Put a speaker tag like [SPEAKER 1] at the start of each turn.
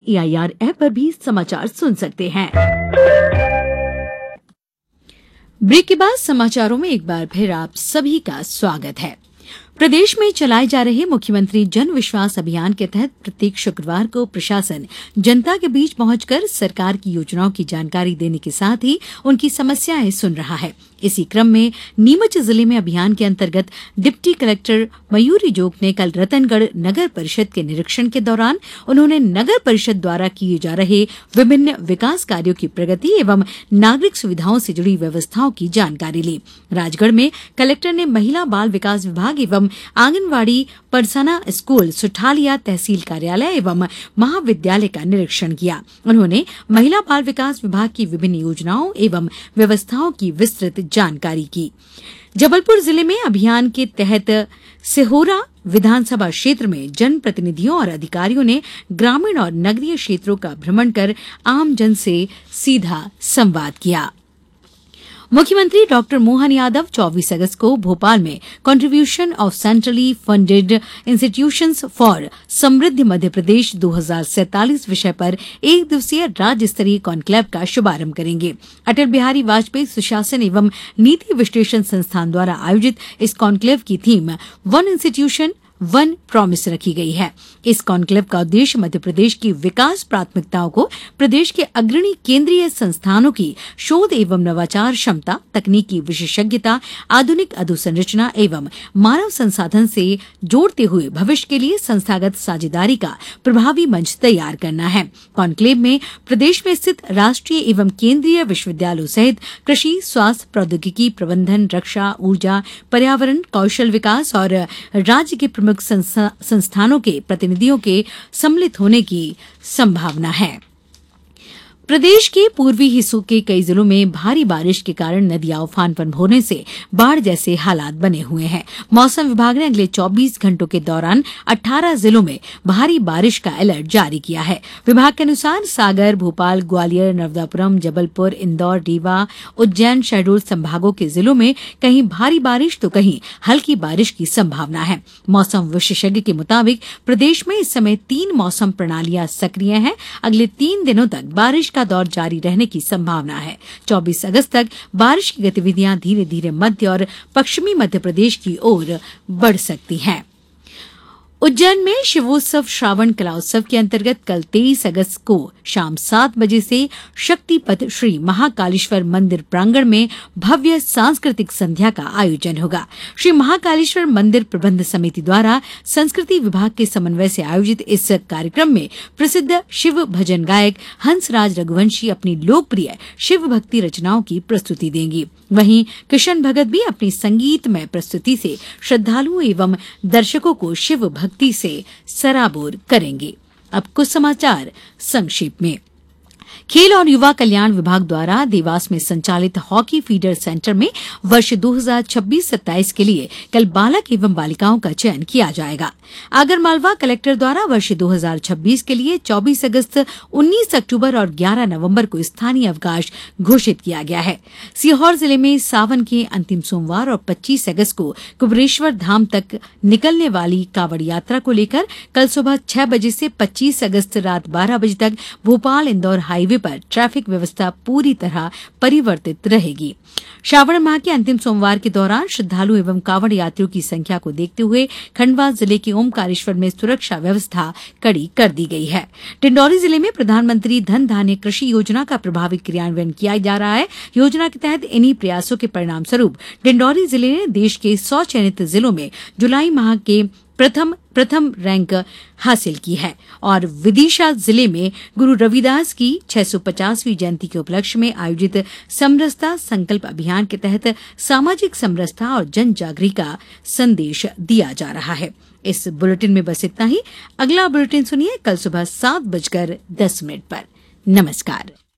[SPEAKER 1] AIR app पर भी समाचार सुन सकते हैं। ब्रेक के बाद समाचारों में एक बार फिर आप सभी का स्वागत है। प्रदेश में चलाए जा रहे मुख्यमंत्री जन विश्वास अभियान के तहत प्रत्येक शुक्रवार को प्रशासन जनता के बीच पहुंचकर सरकार की योजनाओं की जानकारी देने के साथ ही उनकी समस्याएं सुन रहा है। इसी क्रम में नीमच जिले में अभियान के अंतर्गत डिप्टी कलेक्टर मयूरी जोग ने कल रतनगढ़ नगर परिषद के निरीक्षण के दौरान उन्होंने नगर परिषद द्वारा किए जा रहे विभिन्न विकास कार्यों की प्रगति एवं नागरिक सुविधाओं से जुड़ी व्यवस्थाओं की जानकारी ली। राजगढ़ में कलेक्टर ने महिला बाल विकास विभाग एवं आंगनवाड़ी परसना स्कूल सुठालिया तहसील कार्यालय एवं महाविद्यालय का निरीक्षण किया। उन्होंने महिला बाल विकास विभाग की विभिन्न योजनाओं एवं व्यवस्थाओं की विस्तृत जानकारी की। जबलपुर जिले में अभियान के तहत सिहोरा विधानसभा क्षेत्र में जनप्रतिनिधियों और अधिकारियों ने ग्रामीण और नगरीय क्षेत्रों का भ्रमण कर आमजन से सीधा संवाद किया। मुख्यमंत्री डॉक्टर मोहन यादव 24 अगस्त को भोपाल में contribution of centrally funded institutions for समृद्ध मध्य प्रदेश 2047 विषय पर एक दिवसीय राज्य स्तरीय कॉन्क्लेव का शुभारंभ करेंगे। अटल बिहारी वाजपेयी सुशासन एवं नीति विश्लेषण संस्थान द्वारा आयोजित इस कॉन्क्लेव की theme one institution one promise रखी गई है। इस कॉन्क्लेव का उद्देश्य मध्य प्रदेश की विकास प्राथमिकताओं को प्रदेश के अग्रणी केंद्रीय संस्थानों की शोध एवं नवाचार क्षमता, तकनीकी विशेषज्ञता, आधुनिक अधोसंरचना एवं मानव संसाधन से जोड़ते हुए भविष्य के लिए संस्थागत साझेदारी का प्रभावी मंच तैयार करना है। कॉन्क्लेव में प्रदेश में स्थित राष्ट्रीय एवं केंद्रीय विश्वविद्यालयों सहित कृषि, स्वास्थ्य, प्रौद्योगिकी, प्रबंधन, रक्षा, ऊर्जा, पर्यावरण, कौशल विकास और राज्य के प्रमुख संस्थानों के प्रतिनिधियों के सम्मिलित होने की संभावना है। प्रदेश के पूर्वी हिस्सों के कई जिलों में भारी बारिश के कारण नदियां उफान पर होने से बाढ़ जैसे हालात बने हुए हैं। मौसम विभाग ने अगले 24 घंटों के दौरान 18 जिलों में भारी बारिश का अलर्ट जारी किया है। विभाग के अनुसार सागर, भोपाल, ग्वालियर, नर्मदापुरम, जबलपुर, इंदौर, रीवा, उज्जैन, शहडोल संभागों के जिलों में कहीं भारी बारिश तो कहीं हल्की बारिश की संभावना है। मौसम विशेषज्ञ के मुताबिक प्रदेश में इस समय 3 मौसम प्रणालियां सक्रिय हैं। अगले 3 दिनों तक बारिश का दौर जारी रहने की संभावना है। 24 अगस्त तक बारिश की गतिविधियां धीरे धीरे मध्य और पश्चिमी मध्य प्रदेश की ओर बढ़ सकती हैं। उज्जैन में शिवोत्सव श्रावण कलाउत्सव के अंतर्गत कल 23 अगस्त को शाम 7 बजे से शक्तिपथ श्री महाकालेश्वर मंदिर प्रांगण में भव्य सांस्कृतिक संध्या का आयोजन होगा। श्री महाकालेश्वर मंदिर प्रबंध समिति द्वारा संस्कृति विभाग के समन्वय से आयोजित इस कार्यक्रम में प्रसिद्ध शिव भजन गायक हंसराज रघुवंशी अपनी लोकप्रिय शिव भक्ति रचनाओं की प्रस्तुति देंगी। वहीं किशन भगत भी अपनी संगीतमय प्रस्तुति से श्रद्धालुओं एवं दर्शकों को शिव भक्ति से सराबोर करेंगे। अब कुछ समाचार संक्षेप में। खेल और युवा कल्याण विभाग द्वारा देवास में संचालित हॉकी फीडर सेंटर में वर्ष 2026-27 के लिए कल बालक एवं बालिकाओं का चयन किया जाएगा। आगरमालवा कलेक्टर द्वारा वर्ष 2026 के लिए 24 अगस्त, 19 अक्टूबर और 11 नवंबर को स्थानीय अवकाश घोषित किया गया है। सीहोर जिले में सावन के अंतिम सोमवार और 25 अगस्त को कुबेरेश्वर धाम तक निकलने वाली कावड़ यात्रा को लेकर कल सुबह 6 बजे से 25 अगस्त रात 12 बजे तक भोपाल इंदौर हाईवे पर ट्रैफिक व्यवस्था पूरी तरह परिवर्तित रहेगी। श्रावण माह के अंतिम सोमवार के दौरान श्रद्धालु एवं कावड़ यात्रियों की संख्या को देखते हुए खंडवा जिले के ओमकारेश्वर में सुरक्षा व्यवस्था कड़ी कर दी गई है। डिंडौरी जिले में प्रधानमंत्री धन धान्य कृषि योजना का प्रभावी क्रियान्वयन किया जा रहा है। योजना के तहत इन्हीं प्रयासों के परिणाम स्वरूप डिंडौरी जिले ने देश के 100 चयनित जिलों में जुलाई माह के प्रथम रैंक हासिल की है और विदिशा जिले में गुरु रविदास की 650वीं जयंती के उपलक्ष्य में आयोजित समरसता संकल्प अभियान के तहत सामाजिक समरसता और जन जागृति का संदेश दिया जा रहा है। इस बुलेटिन में बस इतना ही। अगला बुलेटिन सुनिए कल सुबह 7:10 पर। नमस्कार।